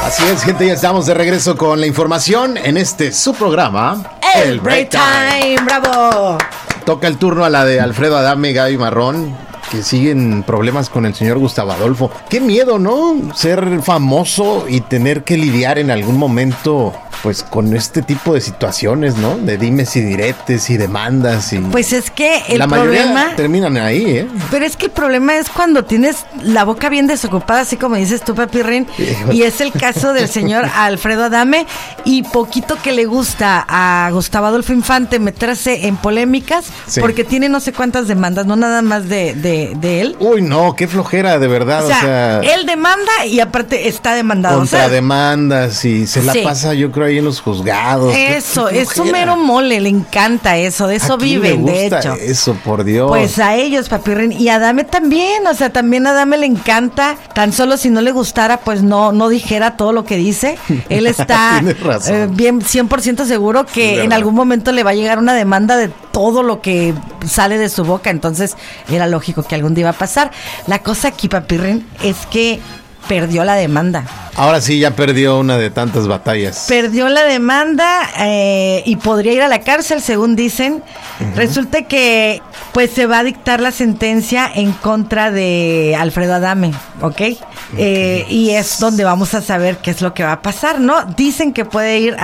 Así es, gente, ya estamos de regreso con la información en su programa, El Break Time. ¡Bravo! Toca el turno a la de Alfredo Adame y Gaby Marrón, que siguen problemas con el señor Gustavo Adolfo. Qué miedo, ¿no? Ser famoso y tener que lidiar en algún momento, pues, con este tipo de situaciones, ¿no? De dimes y diretes y demandas y... Pues es que el la problema... mayoría terminan ahí, ¿eh? Pero es que el problema es cuando tienes la boca bien desocupada, así como dices tú, Papirrín. Y es el caso del señor Alfredo Adame. Y poquito que le gusta a Gustavo Adolfo Infante meterse en polémicas, sí, porque tiene no sé cuántas demandas, no nada más de él. Uy, no, qué flojera, de verdad. O sea, él demanda y aparte está demandado. Contra demandas y se la pasa, yo creo, ahí en los juzgados. Eso, es un mero mole, le encanta eso, de eso viven, de hecho. Eso, por Dios. Pues a ellos, Papirrín, y a Adame también, o sea, también a Adame le encanta, tan solo si no le gustara, pues no dijera todo lo que dice. Él está bien 100% seguro que en algún momento le va a llegar una demanda de todo lo que sale de su boca, entonces era lógico que algún día iba a pasar. La cosa aquí, Papirrín, es que perdió la demanda. Ahora sí, ya perdió una de tantas batallas. Perdió la demanda y podría ir a la cárcel, según dicen. Resulta que pues se va a dictar la sentencia en contra de Alfredo Adame, ¿ok? Y es donde vamos a saber qué es lo que va a pasar, ¿no? Dicen que puede ir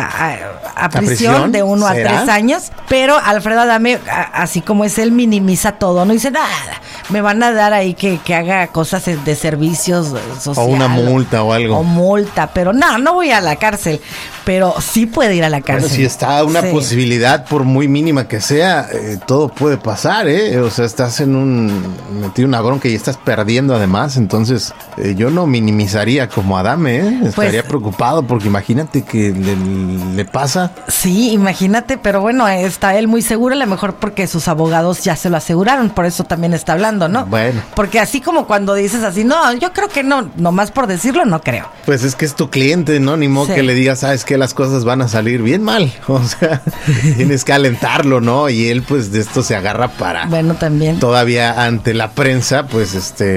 a prisión de 1 a 3 años, pero Alfredo Adame, así como es él, minimiza todo, no dice nada. Me van a dar ahí que haga cosas de servicios sociales. O una multa o algo. O multa, pero no voy a la cárcel, pero sí puede ir a la cárcel. Bueno, si está una posibilidad, por muy mínima que sea, todo puede pasar, ¿eh? O sea, estás metido en una bronca y estás perdiendo además, entonces yo no minimizaría como Adame, ¿eh? Estaría preocupado porque imagínate que le pasa. Sí, imagínate, pero bueno, está él muy seguro, a lo mejor porque sus abogados ya se lo aseguraron, por eso también está hablando, ¿no? Bueno. Porque así como cuando dices así, no, yo creo que no, nomás por decirlo, no creo. Pues es que es tu cliente, ¿no? Ni modo que le digas, sabes que las cosas van a salir bien mal. O sea, tienes que alentarlo, ¿no? Y él, pues, de esto se agarra para... Bueno, también. Todavía ante la prensa, pues,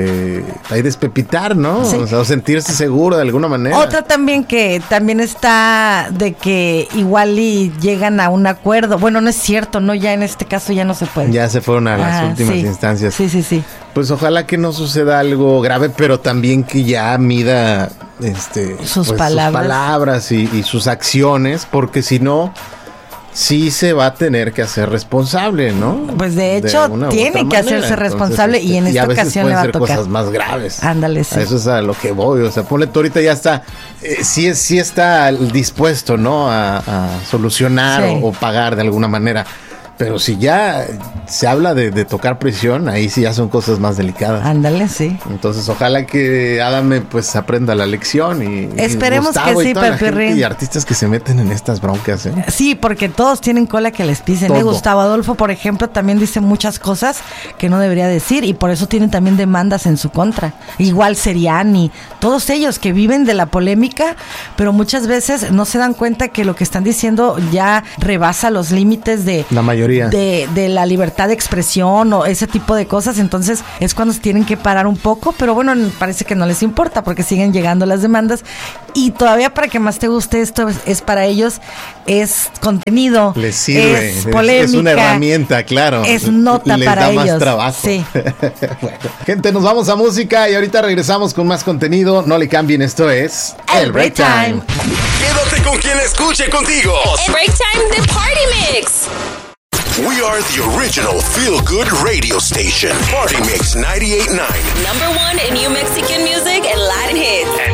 ahí despepitar, ¿no? Sí. O sentirse seguro de alguna manera. Otra también que también está de que igual y llegan a un acuerdo. Bueno, no es cierto, ¿no? Ya en este caso ya no se puede. Ya se fueron a las últimas instancias. Sí. Pues ojalá que no suceda algo grave, pero también que ya mida sus palabras y sus acciones, porque si no, sí se va a tener que hacer responsable, ¿no? Pues de hecho tiene que hacerse responsable. Entonces, y en esta ocasión le va a tocar cosas más graves. Ándale, sí. A eso es a lo que voy, o sea, ponle tú ahorita ya está, sí está dispuesto, ¿no? A solucionar o pagar de alguna manera. Pero si ya se habla de tocar prisión, ahí sí ya son cosas más delicadas. Ándale, sí. Entonces, ojalá que Adame pues aprenda la lección y esperemos que sí, Papirrín. Y artistas que se meten en estas broncas, ¿eh? Sí, porque todos tienen cola que les pisen. Gustavo Adolfo, por ejemplo, también dice muchas cosas que no debería decir y por eso tienen también demandas en su contra. Igual Seriani, todos ellos que viven de la polémica, pero muchas veces no se dan cuenta que lo que están diciendo ya rebasa los límites de la mayoría. De la libertad de expresión o ese tipo de cosas, entonces es cuando se tienen que parar un poco, pero bueno, parece que no les importa porque siguen llegando las demandas y todavía para que más te guste esto es para ellos, es contenido, les sirve, es polémica, es una herramienta, claro, es nota les para da ellos. Más trabajo. Sí. Bueno, gente, nos vamos a música y ahorita regresamos con más contenido, no le cambien, esto es El Break Time. Quédate con quien escuche contigo. El Break Time de Party Mix. We are the original feel-good radio station. Party Mix 98.9. #1 in New Mexican music and Latin hits.